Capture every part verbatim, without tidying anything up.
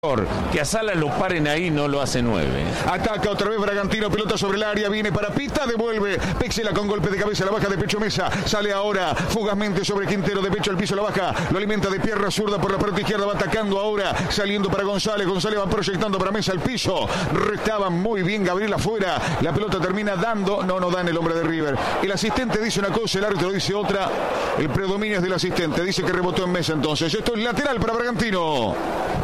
Que a Salas lo paren ahí no lo hace nueve. Ataca otra vez Bragantino, pelota sobre el área, viene para Pita, devuelve. Pexela con golpe de cabeza, la baja de pecho Mesa. Sale ahora fugazmente sobre Quintero, de pecho al piso la baja. Lo alimenta de pierna zurda por la parte izquierda, va atacando ahora. Saliendo para González, González va proyectando para Mesa al piso. Restaba muy bien Gabriel afuera. La pelota termina dando, no, no da en el hombre de River. El asistente dice una cosa, el árbitro dice otra. El predominio es del asistente, dice que rebotó en Mesa entonces. Esto es lateral para Bragantino.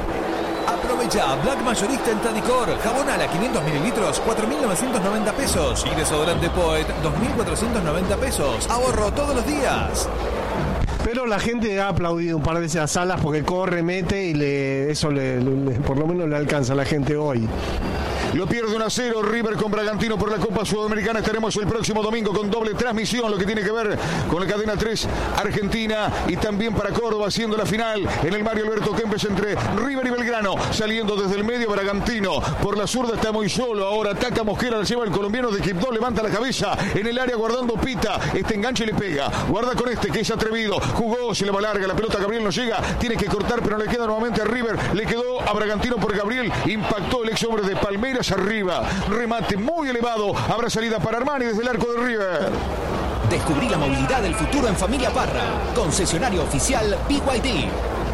Aprovecha Black Mayorista en Tradicor. Jabón ala quinientos mililitros, cuatro mil novecientos noventa pesos. Y desodorante Poet, dos mil cuatrocientos noventa pesos. Ahorro todos los días. Pero la gente ha aplaudido un par de veces a Salas porque corre, mete y le, eso le, le, por lo menos le alcanza a la gente hoy. Lo pierde uno a cero River con Bragantino por la Copa Sudamericana. Estaremos el próximo domingo con doble transmisión, lo que tiene que ver con la cadena tres Argentina y también para Córdoba, siendo la final en el Mario Alberto Kempes entre River y Belgrano. Saliendo desde el medio Bragantino, por la zurda está muy solo. Ahora ataca Mosquera, la lleva el colombiano de Quibdó, levanta la cabeza en el área guardando Pita. Este enganche y le pega. Guarda con este que es atrevido. Jugó, se le va larga la pelota. Gabriel no llega, tiene que cortar, pero le queda nuevamente a River. Le quedó a Bragantino por Gabriel. Impactó el ex hombre de Palmeiras arriba. Remate muy elevado. Habrá salida para Armani desde el arco de River. Descubrí la movilidad del futuro en Familia Parra. Concesionario oficial B Y D.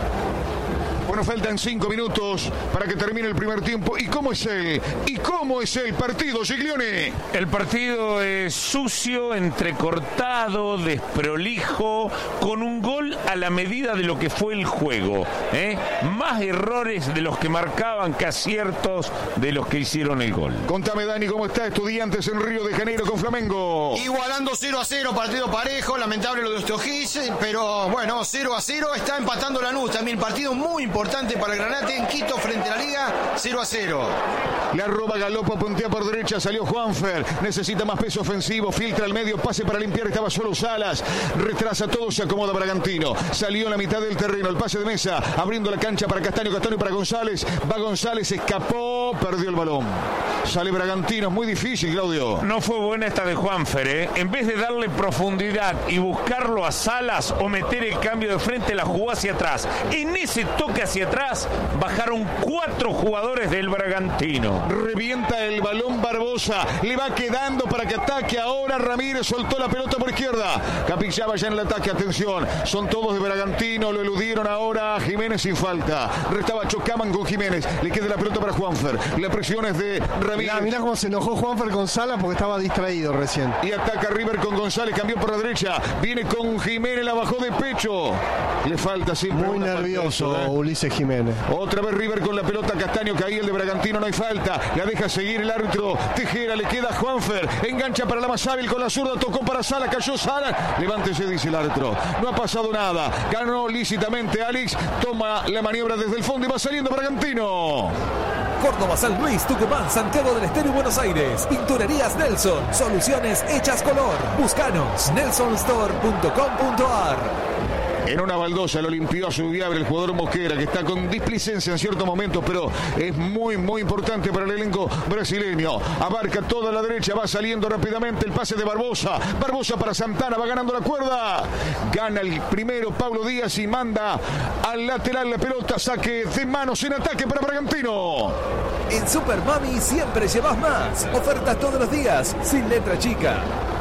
Bueno, faltan cinco minutos para que termine el primer tiempo. ¿Y cómo es el? ¿Y cómo es el partido, Giglione? El partido es sucio, entrecortado, desprolijo, con un gol a la medida de lo que fue el juego. ¿eh? Más errores de los que marcaban que aciertos de los que hicieron el gol. Contame, Dani, ¿cómo está Estudiantes en Río de Janeiro con Flamengo? Igualando cero a cero, partido parejo, lamentable lo de Ostojic, pero bueno, cero a cero, está empatando Lanús también, partido muy importante. Importante para el Granate en Quito frente a la Liga, cero a cero. La roba Galopa, puntea por derecha, salió Juanfer, necesita más peso ofensivo, filtra al medio, pase para limpiar, estaba solo Salas, retrasa todo, se acomoda Bragantino, salió en la mitad del terreno, el pase de Mesa, abriendo la cancha para Castaño, Castaño para González, va González, escapó, perdió el balón. Sale Bragantino, es muy difícil, Claudio. No fue buena esta de Juanfer, ¿eh? En vez de darle profundidad y buscarlo a Salas o meter el cambio de frente, la jugó hacia atrás. En ese toque hacia atrás bajaron cuatro jugadores del Bragantino. Revienta el balón Barbosa, le va quedando para que ataque ahora Ramírez, soltó la pelota por izquierda. Capillaba ya en el ataque, atención, son todos de Bragantino, lo eludieron ahora a Jiménez sin falta. Restaba Chocaman con Jiménez, le queda la pelota para Juanfer. La presión es de Ramírez. Mirá, mirá cómo se enojó Juanfer con Salas porque estaba distraído recién. Y ataca River con González, cambió por la derecha, viene con Jiménez, la bajó de pecho. Le falta siempre. Muy nervioso parte, ¿eh? Ulises Jiménez. Otra vez River con la pelota, Castaño, caía el de Bragantino, no hay falta. La deja seguir el árbitro Tejera, le queda Juanfer. Engancha para la más hábil con la zurda, tocó para Sala, cayó Sala. Levántese, dice el árbitro. No ha pasado nada. Ganó lícitamente Alex. Toma la maniobra desde el fondo y va saliendo Bragantino. Córdoba, San Luis, Tucumán, Santiago del Estero y Buenos Aires. Pinturerías Nelson. Soluciones hechas color. Búscanos. nelson store punto com punto a r. En una baldosa lo limpió a su diablo el jugador Mosquera, que está con displicencia en ciertos momentos, pero es muy, muy importante para el elenco brasileño. Abarca toda la derecha, va saliendo rápidamente el pase de Barbosa. Barbosa para Santana, va ganando la cuerda. Gana el primero Pablo Díaz y manda al lateral la pelota. Saque de manos en ataque para Bragantino. En Super Mami siempre llevas más. Ofertas todos los días, sin letra chica.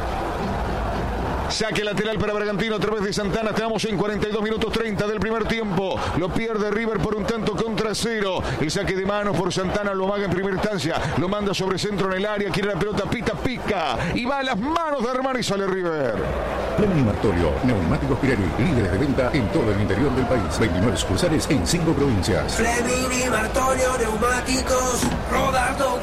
Saque lateral para Bragantino a través de Santana. Estamos en cuarenta y dos minutos treinta del primer tiempo. Lo pierde River por un tanto contra cero. El saque de manos por Santana lo amaga en primera instancia. Lo manda sobre centro en el área. Quiere la pelota, pita, pica. Y va a las manos de Armani y sale River. Fleming Martolio, neumáticos Pirelli, líderes de venta en todo el interior del país. veintinueve sucursales en cinco provincias. Fleming y Martolio, neumáticos, rodando.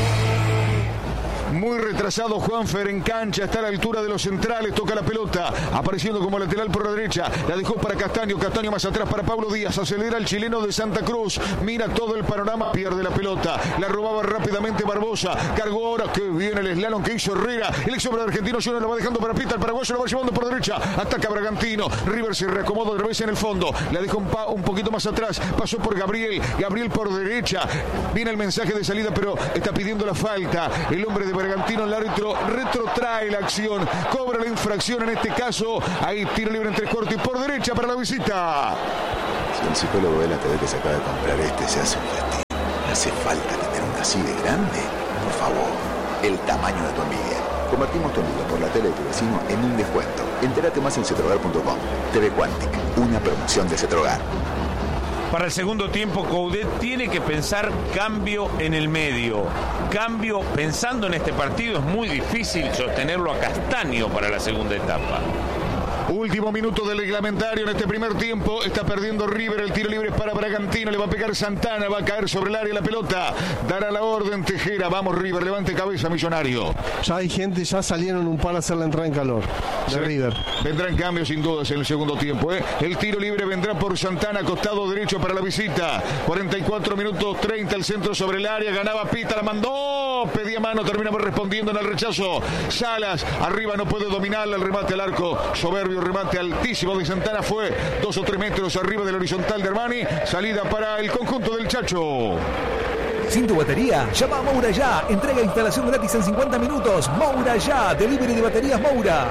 Muy retrasado Juanfer en cancha, está a la altura de los centrales, toca la pelota, apareciendo como lateral por la derecha, la dejó para Castaño, Castaño más atrás para Pablo Díaz, acelera el chileno de Santa Cruz, mira todo el panorama, pierde la pelota, la robaba rápidamente Barbosa, cargó ahora, que viene el slalom que hizo Herrera, el ex hombre argentino Junior lo va dejando para Pita, el paraguayo lo va llevando por derecha, ataca Bragantino, River se reacomoda otra vez en el fondo, la dejó un, pa, un poquito más atrás, pasó por Gabriel, Gabriel por derecha, viene el mensaje de salida, pero está pidiendo la falta, el hombre de Bragantino, el árbitro retrotrae la acción, cobra la infracción en este caso, ahí tiro libre en tres cuartos y por derecha para la visita. El psicólogo de la T V que se acaba de comprar este se hace un festín. ¿Hace falta tener una así de grande? Por favor, el tamaño de tu envidia. Convertimos tu envidia por la tele de tu vecino en un descuento. Entérate más en cetrogar punto com. T V Quantic, una promoción de Cetrogar. Para el segundo tiempo, Coudet tiene que pensar cambio en el medio. Cambio, pensando en este partido, es muy difícil sostenerlo a Castaño para la segunda etapa. Último minuto del reglamentario en este primer tiempo. Está perdiendo River. El tiro libre es para Bragantino. Le va a pegar Santana. Va a caer sobre el área la pelota. Dará la orden Tejera. Vamos River. Levante cabeza, Millonario. Ya hay gente, ya salieron un par a hacer la entrada en calor de sí. River. Vendrán cambios sin dudas en el segundo tiempo. ¿eh? El tiro libre vendrá por Santana. Costado derecho para la visita. cuarenta y cuatro minutos treinta. El centro sobre el área. Ganaba Pita. La mandó. Pedía mano. Terminamos respondiendo en el rechazo. Salas. Arriba no puede dominar. El remate al arco. Soberbio. Remate altísimo de Santana, fue dos o tres metros arriba del horizontal de Armani. Salida para el conjunto del Chacho. ¿Sin tu batería? Llama a Moura ya. Entrega e instalación gratis en cincuenta minutos. Moura ya. Delivery de baterías Moura.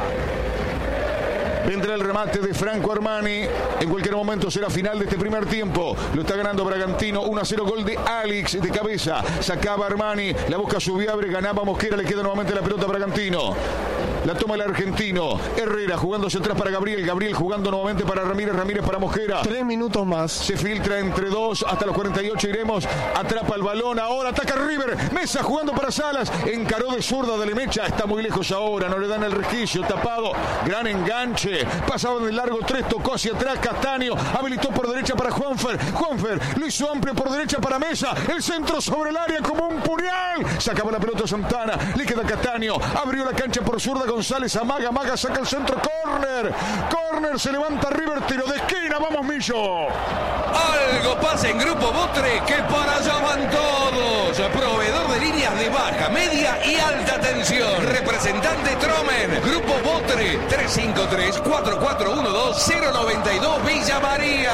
Vendrá el remate de Franco Armani. En cualquier momento será final de este primer tiempo. Lo está ganando Bragantino. uno a cero, gol de Alex de cabeza. Sacaba Armani. La busca Subiabre. Ganaba Mosquera. Le queda nuevamente la pelota a Bragantino. La toma el argentino. Herrera jugándose atrás para Gabriel. Gabriel jugando nuevamente para Ramírez. Ramírez para Mosquera. Tres minutos más. Se filtra entre dos. Hasta los cuarenta y ocho iremos. Atrapa el balón. Ahora ataca River. Mesa jugando para Salas. Encaró de zurda de Lemecha. Está muy lejos ahora. No le dan el resquicio. Tapado. Gran enganche. Pasaba en el largo tres. Tocó hacia atrás. Castaño. Habilitó por derecha para Juanfer. Juanfer lo hizo amplio por derecha para Mesa. El centro sobre el área como un puñal. Sacaba la pelota Santana. Le queda Castaño. Abrió la cancha por zurda. González amaga, amaga, saca el centro, córner, córner, se levanta River, tiro de esquina, vamos Millo. Algo pasa en Grupo Botre, que para allá van todos. Proveedor de líneas de baja, media y alta tensión. Representante Tromen, Grupo Botre, tres cinco tres, cuatro cuatro uno dos, cero nueve dos, Villa María.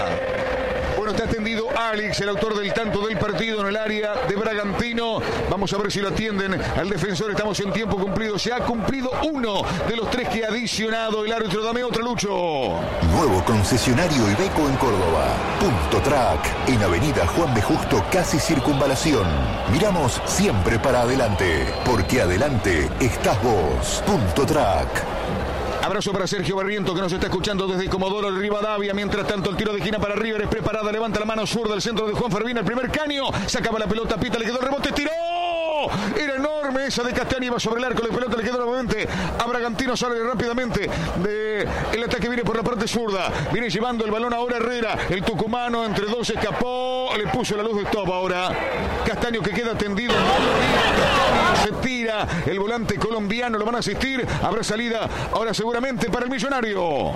Bueno, está atendido Alex, el autor del tanto del partido en el área de Bragantino. Vamos a ver si lo atienden al defensor. Estamos en tiempo cumplido. Se ha cumplido uno de los tres que ha adicionado el árbitro. Dame otro, Lucho. Nuevo concesionario Iveco en Córdoba. Punto Track. En Avenida Juan B. Justo, casi Circunvalación. Miramos siempre para adelante. Porque adelante estás vos. Punto Track. Abrazo para Sergio Barriento que nos está escuchando desde Comodoro Rivadavia. Mientras tanto el tiro de esquina para River es preparada. Levanta la mano zurda del centro de Juan Fervina. El primer caño. Sacaba la pelota. Pita. Le quedó el rebote. Tiró. Era enorme esa de Castaño. Iba sobre el arco. La pelota le quedó nuevamente a Bragantino. Sale rápidamente de el ataque. Viene por la parte zurda. Viene llevando el balón ahora Herrera. El tucumano entre dos escapó. Le puso la luz de stop ahora. Castaño que queda tendido. Castaño se tira. El volante colombiano lo van a asistir. Habrá salida ahora seguramente para el Millonario.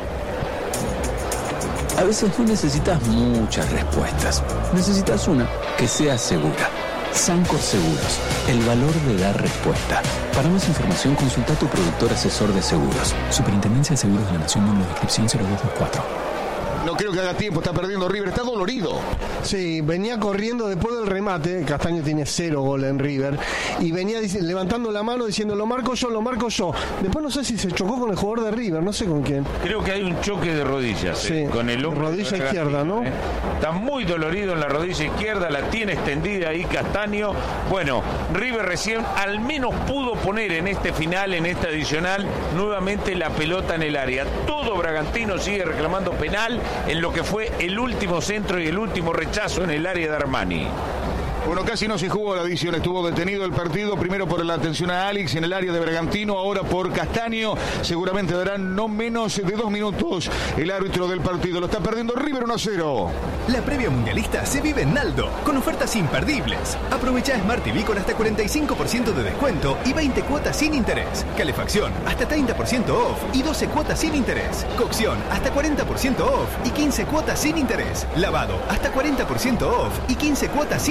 A veces no necesitas muchas respuestas. Necesitas una que sea segura. Sancor Seguros, el valor de dar respuesta. Para más información consulta a tu productor asesor de seguros. Superintendencia de Seguros de la Nación, número de inscripción cero dos dos cuatro. No creo que haga tiempo, está perdiendo River, está dolorido. Sí, venía corriendo después del remate. Castaño tiene cero gol en River. Y venía dic- levantando la mano diciendo, lo marco yo, lo marco yo. Después no sé si se chocó con el jugador de River, no sé con quién. Creo que hay un choque de rodillas. Sí, eh, con el hombro rodilla izquierda, ¿no? Eh. Está muy dolorido en la rodilla izquierda, la tiene extendida ahí Castaño. Bueno, River recién al menos pudo poner en este final, en esta adicional, nuevamente la pelota en el área. Todo Bragantino sigue reclamando penal en lo que fue el último centro y el último rechazo en el área de Armani. Bueno, casi no se jugó la adición, estuvo detenido el partido, primero por la atención a Alex en el área de Bragantino, ahora por Castaño, seguramente darán no menos de dos minutos el árbitro del partido, lo está perdiendo River uno a cero. La previa mundialista se vive en Naldo, con ofertas imperdibles. Aprovecha Smart T V con hasta cuarenta y cinco por ciento de descuento y veinte cuotas sin interés. Calefacción, hasta treinta por ciento off y doce cuotas sin interés. Cocción, hasta cuarenta por ciento off y quince cuotas sin interés. Lavado, hasta cuarenta por ciento off y quince cuotas sin interés.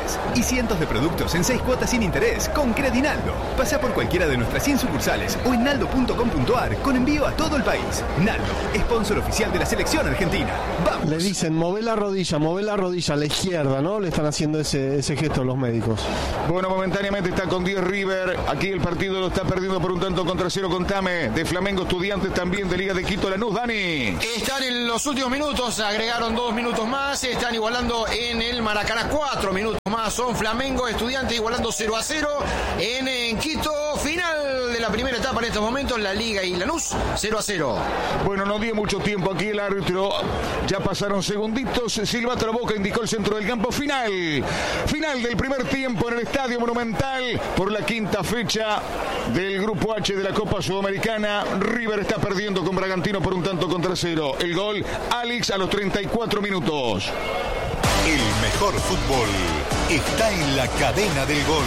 dólares. Y cientos de productos en seis cuotas sin interés con Credinaldo. Pasa por cualquiera de nuestras cien sucursales o en naldo punto com punto a r con envío a todo el país. Naldo, sponsor oficial de la selección argentina. ¡Vamos! Le dicen, move la rodilla, move la rodilla a la izquierda, ¿no? Le están haciendo ese, ese gesto los médicos. Bueno, momentáneamente está con diez River. Aquí el partido lo está perdiendo por un tanto contra cero. Contame, de Flamengo Estudiantes también de Liga de Quito Lanús, Dani. Están en los últimos minutos, agregaron dos minutos más, están igualando en el Maracaná, cuatro minutos más, son Flamengo Estudiantes igualando cero a cero en, en Quito, final de la primera etapa en estos momentos, la Liga y Lanús, cero a cero. Bueno, no dio mucho tiempo aquí el árbitro, ya pasaron segunditos, silbato a la boca, indicó el centro del campo, final, final del primer tiempo en el Estadio Monumental por la quinta fecha del Grupo H de la Copa Sudamericana. River está perdiendo con Bragantino por un tanto contra cero. El gol, Alex, a los treinta y cuatro minutos. El mejor fútbol está en la cadena del gol.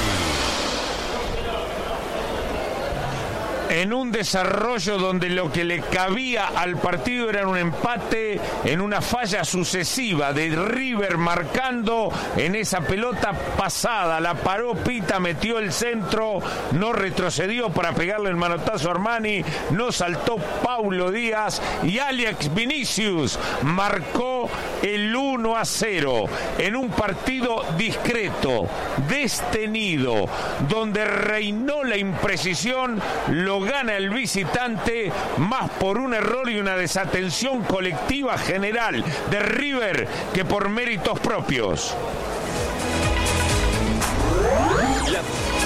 En un desarrollo donde lo que le cabía al partido era un empate, en una falla sucesiva de River marcando en esa pelota pasada, la paró Pita, metió el centro, no retrocedió para pegarle el manotazo a Armani, no saltó Paulo Díaz y Alex Vinicius marcó el uno a cero en un partido discreto, destenido, donde reinó la imprecisión. Lo gana el visitante más por un error y una desatención colectiva general de River que por méritos propios. La...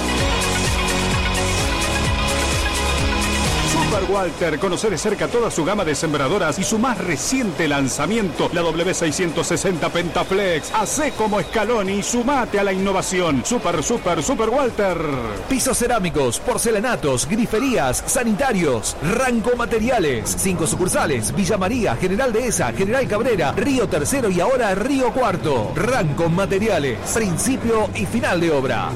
Super Walter, conoce de cerca toda su gama de sembradoras y su más reciente lanzamiento, la W seiscientos sesenta Pentaflex. Hacé como Scaloni y sumate a la innovación. Super, super, Super Walter. Pisos cerámicos, porcelanatos, griferías, sanitarios, Ranco Materiales. Cinco sucursales, Villa María, General Dehesa, General Cabrera, Río Tercero y ahora Río Cuarto. Ranco Materiales, principio y final de obra.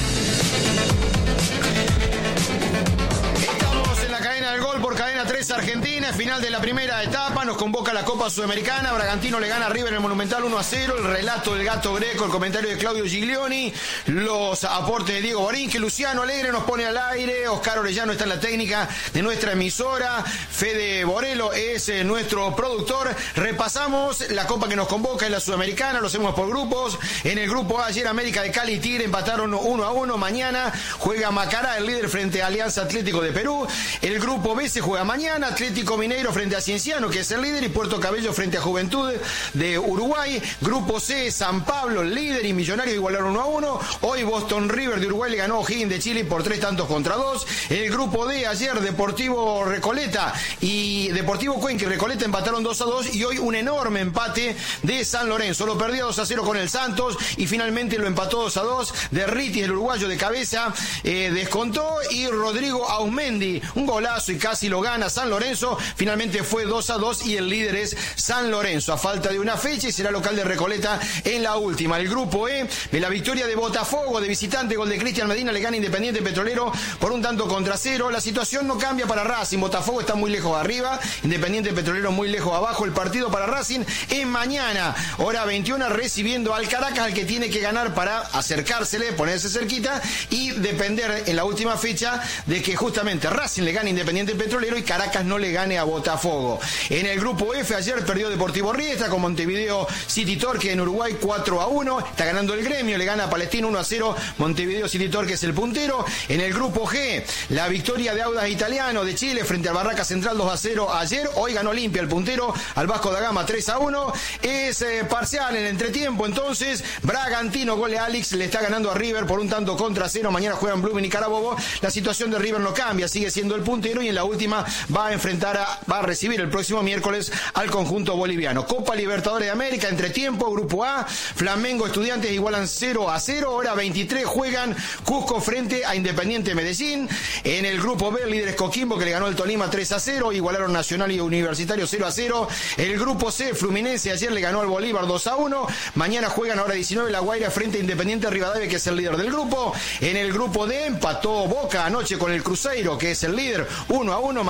Argentina, final de la primera etapa, nos convoca la Copa Sudamericana. Bragantino le gana a River en el Monumental uno a cero. El relato del Gato Greco, el comentario de Claudio Giglioni, los aportes de Diego Borín, que Luciano Alegre nos pone al aire, Oscar Orellano está en la técnica de nuestra emisora, Fede Borelo es eh, nuestro productor. Repasamos la Copa que nos convoca en la Sudamericana, lo hacemos por grupos. En el grupo A, ayer América de Cali y Tigre empataron uno a uno. Mañana juega Macará, el líder, frente a Alianza Atlético de Perú. El grupo B se juega mañana, Atlético Mineiro frente a Cienciano, que es el líder, y Puerto Cabello frente a Juventud de Uruguay. Grupo C, San Pablo, el líder, y Millonarios igualaron uno a uno. Hoy Boston River de Uruguay le ganó a O'Higgins de Chile por tres tantos contra dos. El grupo D, ayer Deportivo Recoleta y Deportivo Cuenca y Recoleta empataron dos a dos, y hoy un enorme empate de San Lorenzo. Lo perdió dos a cero con el Santos y finalmente lo empató dos a dos. De Riti, el uruguayo de cabeza, eh, descontó, y Rodrigo Aumendi, un golazo y casi lo gana San Lorenzo. Finalmente fue dos a dos y el líder es San Lorenzo a falta de una fecha, y será local de Recoleta en la última. El grupo E, de la victoria de Botafogo de visitante, gol de Cristian Medina, le gana Independiente Petrolero por un tanto contra cero. La situación no cambia para Racing, Botafogo está muy lejos arriba, Independiente Petrolero muy lejos abajo. El partido para Racing es mañana, hora veintiuna, recibiendo al Caracas, al que tiene que ganar para acercársele, ponerse cerquita y depender en la última fecha de que justamente Racing le gane Independiente Petrolero y Caracas no le gane a Botafogo. En el grupo F, ayer perdió Deportivo Riestra con Montevideo City Torque en Uruguay cuatro a uno. Está ganando el Gremio, le gana a Palestino uno a cero. Montevideo City Torque es el puntero. En el grupo G, la victoria de Audax Italiano de Chile frente al Barraca Central dos a cero ayer. Hoy ganó Olimpia, el puntero, al Vasco da Gama tres a uno. Es eh, parcial en el entretiempo, entonces Bragantino, gol de Alex, le está ganando a River por un tanto contra cero. Mañana juegan Blooming y Carabobo. La situación de River no cambia, sigue siendo el puntero, y en la última va a enfrentar a, va a recibir el próximo miércoles al conjunto boliviano. Copa Libertadores de América, entretiempo, grupo A, Flamengo Estudiantes igualan cero a cero, hora veintitrés juegan Cusco frente a Independiente Medellín. En el grupo B, el líder es Coquimbo, que le ganó el Tolima tres a cero, igualaron Nacional y Universitario cero a cero. El grupo C, Fluminense ayer le ganó al Bolívar dos a uno, mañana juegan a hora diecinueve La Guaira frente a Independiente Rivadavia, que es el líder del grupo. En el grupo D empató Boca anoche con el Cruzeiro, que es el líder, uno a uno, mañana juegan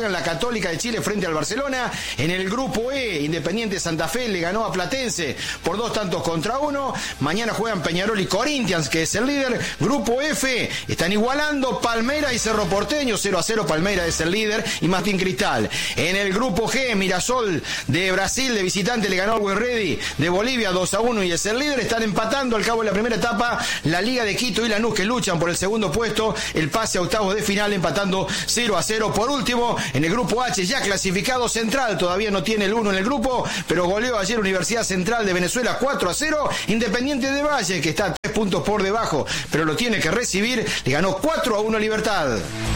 juegan la Católica de Chile frente al Barcelona. En el grupo E, Independiente Santa Fe le ganó a Platense por dos tantos contra uno. Mañana juegan Peñarol y Corinthians, que es el líder. Grupo F, están igualando Palmeiras y Cerro Porteño, cero a cero. Palmeiras es el líder y Martín Cristal. En el grupo G, Mirasol de Brasil de visitante le ganó al Always Ready de Bolivia dos a uno y es el líder. Están empatando al cabo de la primera etapa la Liga de Quito y Lanús, que luchan por el segundo puesto, el pase a octavos de final, empatando cero a cero. Por último, en el grupo H, ya clasificado Central, todavía no tiene el uno en el grupo, pero goleó ayer Universidad Central de Venezuela cuatro a cero. Independiente de Valle, que está tres puntos por debajo, pero lo tiene que recibir, le ganó cuatro a uno a Libertad.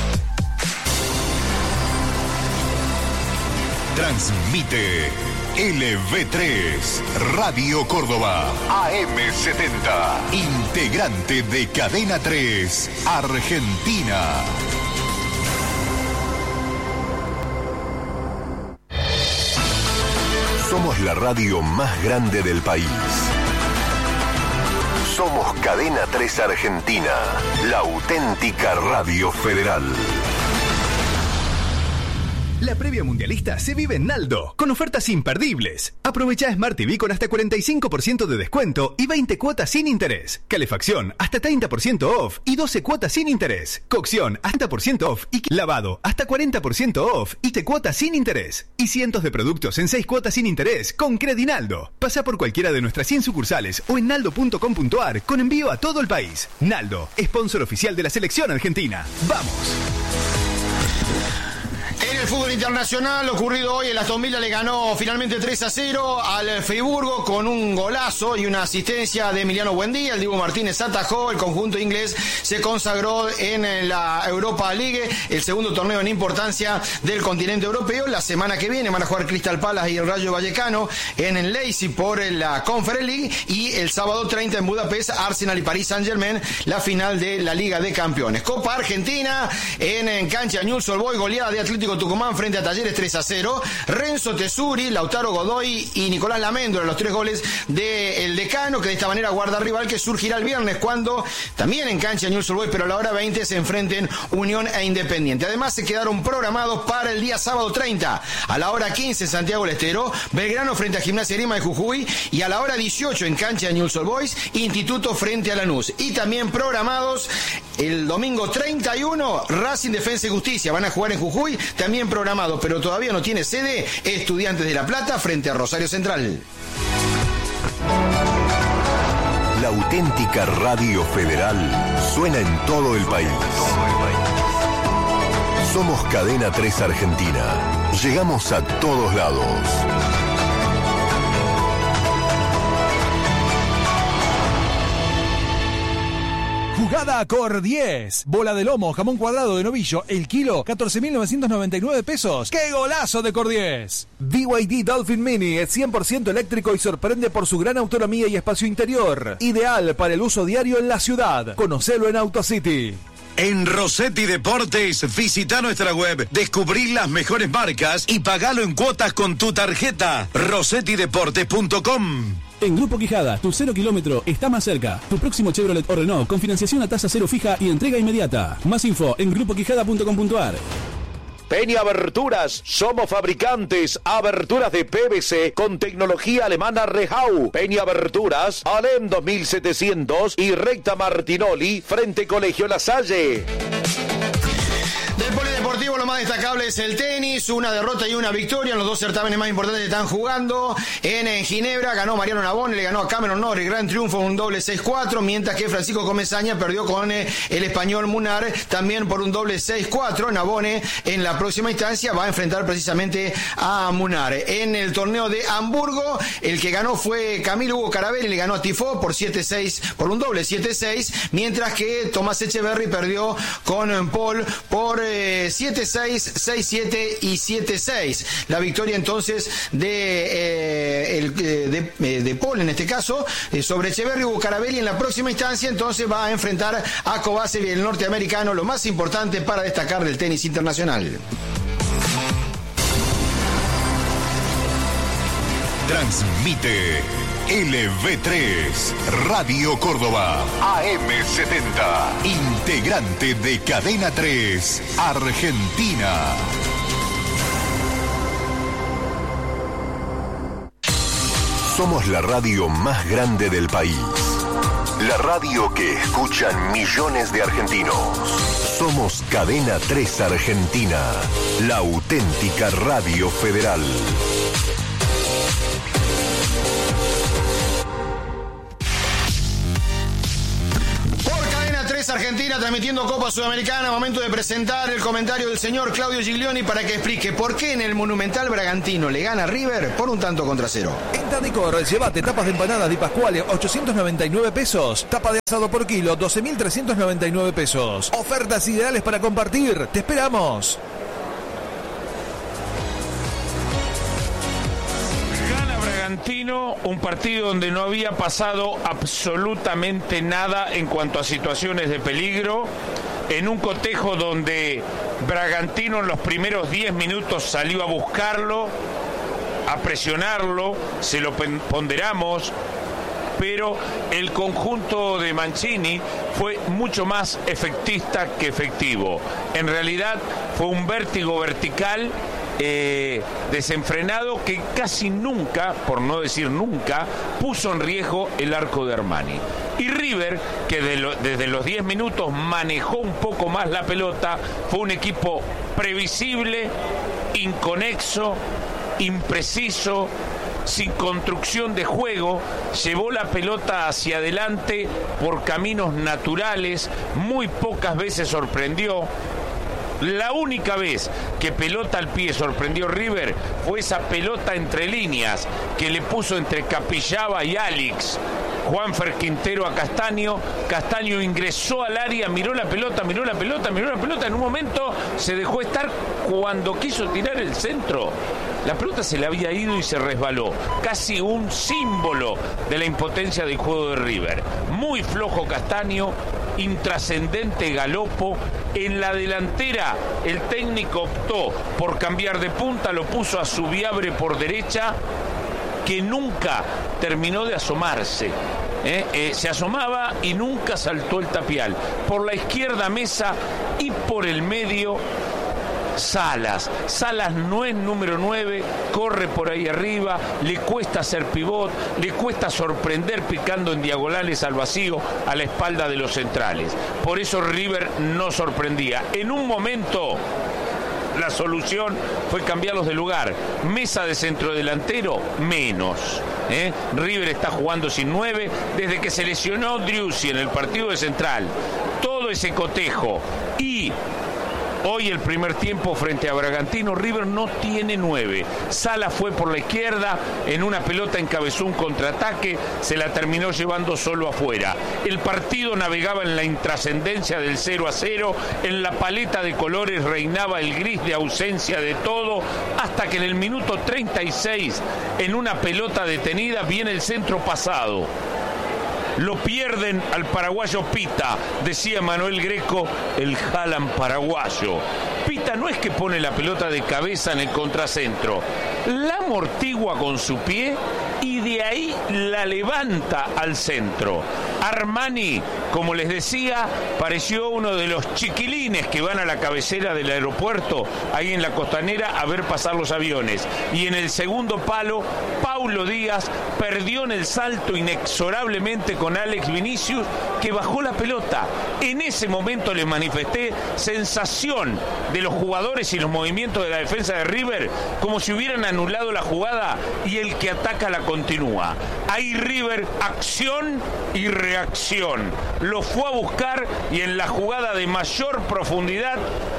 Transmite L V tres, Radio Córdoba, A M setenta, integrante de Cadena tres, Argentina. Somos la radio más grande del país. Somos Cadena tres Argentina, la auténtica radio federal. La previa mundialista se vive en Naldo, con ofertas imperdibles. Aprovecha Smart T V con hasta cuarenta y cinco por ciento de descuento y veinte cuotas sin interés. Calefacción hasta treinta por ciento off y doce cuotas sin interés. Cocción hasta treinta por ciento off y lavado hasta cuarenta por ciento off y te cuotas sin interés. Y cientos de productos en seis cuotas sin interés con Credinaldo. Pasa por cualquiera de nuestras cien sucursales o en naldo punto com punto ar con envío a todo el país. Naldo, sponsor oficial de la selección argentina. ¡Vamos! En el fútbol internacional, ocurrido hoy, el Aston Villa le ganó finalmente tres a cero al Friburgo con un golazo y una asistencia de Emiliano Buendía. El Dibu Martínez atajó, el conjunto inglés se consagró en la Europa League, el segundo torneo en importancia del continente europeo. La semana que viene van a jugar Crystal Palace y el Rayo Vallecano en el Leipzig por la Conference League, y el sábado treinta en Budapest, Arsenal y Paris Saint-Germain, la final de la Liga de Campeones. Copa Argentina, en, en cancha Newell's Old Boys, goleada de Atlético Tucumán frente a Talleres tres a cero. Renzo Tesuri, Lautaro Godoy y Nicolás Laméndola, los tres goles del Decano, que de esta manera guarda al rival, que surgirá el viernes cuando también en cancha Newell's Old Boys, pero a la hora veinte se enfrenten Unión e Independiente. Además se quedaron programados para el día sábado treinta a la hora quince en Santiago del Estero, Belgrano frente a Gimnasia Grima de Jujuy, y a la hora dieciocho en cancha Newell's Old Boys, Instituto frente a Lanús. Y también programados el domingo treinta y uno, Racing Defensa y Justicia, van a jugar en Jujuy, también programado, pero todavía no tiene sede, Estudiantes de La Plata frente a Rosario Central. La auténtica radio federal suena en todo el país. Somos Cadena tres Argentina. Llegamos a todos lados. Jugada Cor diez. Bola de lomo, jamón cuadrado de novillo, el kilo, catorce mil novecientos noventa y nueve pesos. ¡Qué golazo de Cor diez! B Y D Dolphin Mini es cien por ciento eléctrico y sorprende por su gran autonomía y espacio interior. Ideal para el uso diario en la ciudad. Conocelo en AutoCity. En Rossetti Deportes, visita nuestra web, descubrí las mejores marcas y pagalo en cuotas con tu tarjeta. rossetti deportes punto com. En Grupo Quijada, tu cero kilómetro está más cerca. Tu próximo Chevrolet o Renault con financiación a tasa cero fija y entrega inmediata. Más info en grupo quijada punto com punto ar. Peña Aberturas, somos fabricantes, aberturas de P V C con tecnología alemana Rehau. Peña Aberturas, Alem dos mil setecientos y recta Martinoli, frente Colegio La Salle. Del polideportivo lo más destacable es el tenis, una derrota y una victoria en los dos certámenes más importantes que están jugando. En, en Ginebra ganó Mariano Navone, le ganó a Cameron Norrie, gran triunfo, un doble seis cuatro, mientras que Francisco Comesaña perdió con eh, el español Munar, también por un doble seis cuatro. Navone en la próxima instancia va a enfrentar precisamente a Munar. En el torneo de Hamburgo, el que ganó fue Camilo Hugo Carabelli, le ganó a Tifo por siete seis, por un doble siete seis, mientras que Tomás Echeverry perdió con Paul por siete seis, seis siete y siete seis. La victoria entonces de, eh, el, de, de Paul en este caso eh, sobre Echeverry. Hugo Carabelli en la próxima instancia entonces va a enfrentar a Kovacevic, el norteamericano, lo más importante para destacar del tenis internacional. Transmite L V tres, Radio Córdoba, A M setenta, integrante de Cadena tres, Argentina. Somos la radio más grande del país. La radio que escuchan millones de argentinos. Somos Cadena tres Argentina, la auténtica radio federal. Argentina transmitiendo Copa Sudamericana. Momento de presentar el comentario del señor Claudio Giglioni para que explique por qué en el Monumental Bragantino le gana River por un tanto contra cero. En Tandicor, llevate tapas de empanadas Di Pasquale, ochocientos noventa y nueve pesos. Tapa de asado por kilo, doce mil trescientos noventa y nueve pesos. Ofertas ideales para compartir. Te esperamos. Bragantino, un partido donde no había pasado absolutamente nada en cuanto a situaciones de peligro, en un cotejo donde Bragantino en los primeros diez minutos salió a buscarlo, a presionarlo, se lo ponderamos, pero el conjunto de Mancini fue mucho más efectista que efectivo. En realidad fue un vértigo vertical Eh, desenfrenado que casi nunca, por no decir nunca, puso en riesgo el arco de Armani. Y River, que de lo, desde los diez minutos manejó un poco más la pelota, fue un equipo previsible, inconexo, impreciso, sin construcción de juego, llevó la pelota hacia adelante por caminos naturales, muy pocas veces sorprendió. La única vez que pelota al pie sorprendió River fue esa pelota entre líneas que le puso entre Capillaba y Alex Juanfer Quintero a Castaño. Castaño ingresó al área, miró la pelota, miró la pelota, miró la pelota. En un momento se dejó estar. Cuando quiso tirar el centro, la pelota se le había ido y se resbaló. Casi un símbolo de la impotencia del juego de River. Muy flojo Castaño, intrascendente Galopo. En la delantera el técnico optó por cambiar de punta, lo puso a Subiabre por derecha, que nunca terminó de asomarse. ¿eh? Eh, se asomaba y nunca saltó el tapial. Por la izquierda Mesa y por el medio Salas. Salas no es número nueve, corre por ahí arriba, le cuesta hacer pivot, le cuesta sorprender picando en diagonales al vacío a la espalda de los centrales. Por eso River no sorprendía. En un momento la solución fue cambiarlos de lugar. Mesa de centrodelantero, menos. ¿eh? River está jugando sin nueve desde que se lesionó Driussi en el partido de Central. Todo ese cotejo y hoy el primer tiempo frente a Bragantino, River no tiene nueve. Sala fue por la izquierda, en una pelota encabezó un contraataque, se la terminó llevando solo afuera. El partido navegaba en la intrascendencia del cero a cero, en la paleta de colores reinaba el gris de ausencia de todo, hasta que en el minuto treinta y seis, en una pelota detenida, viene el centro pasado. Lo pierden al paraguayo Pita, decía Manuel Greco, el Haaland paraguayo. Pita no es que pone la pelota de cabeza en el contracentro, la amortigua con su pie y de ahí la levanta al centro. Armani, como les decía, pareció uno de los chiquilines que van a la cabecera del aeropuerto, ahí en la Costanera, a ver pasar los aviones. Y en el segundo palo, Paulo Díaz perdió en el salto inexorablemente con Alex Vinicius, que bajó la pelota. En ese momento les manifesté sensación de los jugadores y los movimientos de la defensa de River, como si hubieran anulado la jugada y el que ataca la continúa. Ahí River, acción y reacción. Lo fue a buscar y en la jugada de mayor profundidad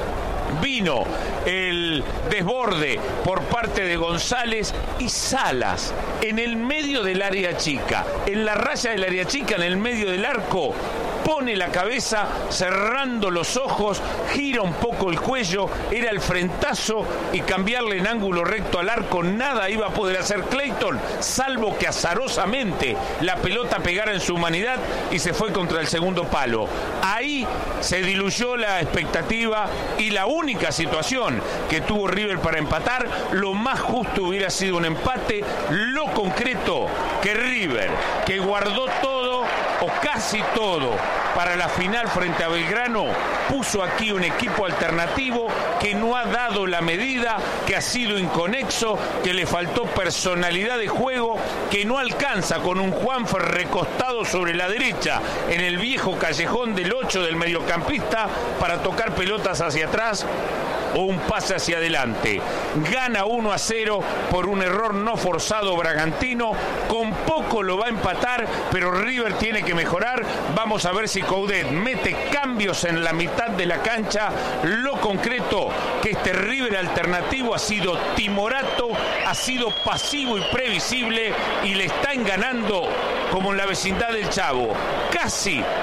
vino el desborde por parte de González y Salas en el medio del área chica, en la raya del área chica, en el medio del arco, pone la cabeza cerrando los ojos, gira un poco el cuello, era el frentazo y cambiarle en ángulo recto al arco nada iba a poder hacer Clayton, salvo que azarosamente la pelota pegara en su humanidad y se fue contra el segundo palo. Ahí se diluyó la expectativa y la única situación que tuvo River para empatar, lo más justo hubiera sido un empate. Lo concreto que River, que guardó todo o casi todo para la final frente a Belgrano, puso aquí un equipo alternativo que no ha dado la medida, que ha sido inconexo, que le faltó personalidad de juego, que no alcanza con un Juanfer recostado sobre la derecha en el viejo callejón del ocho del mediocampista para tocar pelotas hacia atrás o un pase hacia adelante. Gana uno a cero por un error no forzado Bragantino. Con poco lo va a empatar, pero River tiene que mejorar. Vamos a ver si Coudet mete cambios en la mitad de la cancha. Lo concreto que este River alternativo ha sido timorato, ha sido pasivo y previsible y le están ganando como en la vecindad del Chavo. Casi